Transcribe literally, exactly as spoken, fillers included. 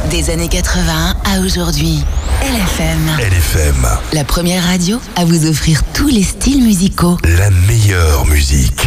Des années quatre-vingts à aujourd'hui. L F M. L F M. La première radio à vous offrir tous les styles musicaux. La meilleure musique.